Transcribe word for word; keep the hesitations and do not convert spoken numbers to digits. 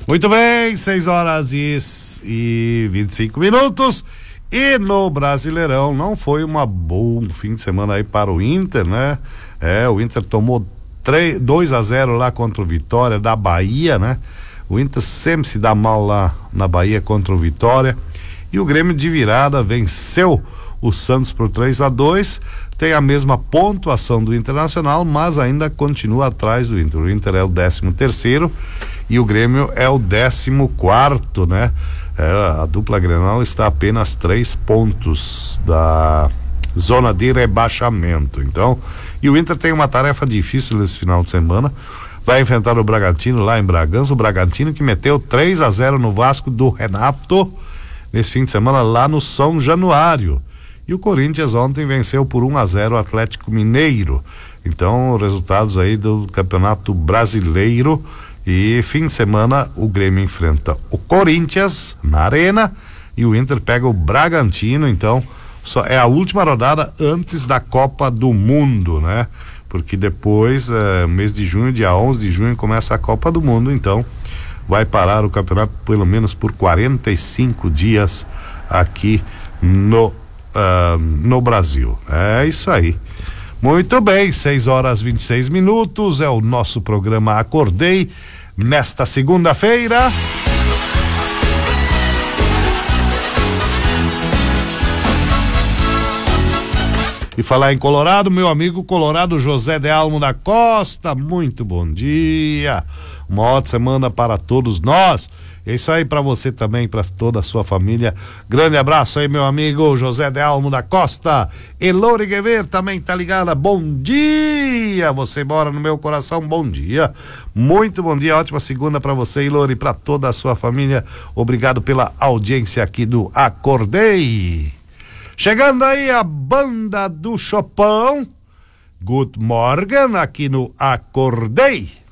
Muito bem, seis horas e, e vinte e cinco minutos. E no Brasileirão não foi uma bom fim de semana aí para o Inter, né? É, o Inter tomou dois a zero lá contra o Vitória da Bahia, né? O Inter sempre se dá mal lá na Bahia contra o Vitória. E o Grêmio de virada venceu o Santos por três a dois. Tem a mesma pontuação do Internacional, mas ainda continua atrás do Inter. O Inter é o décimo terceiro e o Grêmio é o décimo quarto, né? É, a dupla Grenal está a apenas três pontos da zona de rebaixamento. Então, e o Inter tem uma tarefa difícil nesse final de semana. Vai enfrentar o Bragantino lá em Bragança. O Bragantino que meteu três a zero no Vasco do Renato nesse fim de semana lá no São Januário. E o Corinthians ontem venceu por um a zero o Atlético Mineiro. Então, resultados aí do Campeonato Brasileiro. E fim de semana o Grêmio enfrenta o Corinthians na Arena e o Inter pega o Bragantino. Então, só é a última rodada antes da Copa do Mundo, né? Porque depois, é, mês de junho, dia onze de junho, começa a Copa do Mundo. Então, vai parar o campeonato pelo menos por quarenta e cinco dias aqui no Uh, no Brasil. É isso aí. Muito bem, seis horas e vinte e seis minutos, é o nosso programa Acordei nesta segunda-feira. E falar em Colorado, meu amigo Colorado José de Almo da Costa, muito bom dia, uma ótima semana para todos nós. É isso aí para você também, para toda a sua família. Grande abraço aí, meu amigo José de Almo da Costa. Elore Guever também tá ligada. Bom dia, você mora no meu coração. Bom dia, muito bom dia, ótima segunda para você, Elore, para toda a sua família. Obrigado pela audiência aqui do Acordei. Chegando aí a banda do Chopão. Good morning aqui no Acordei.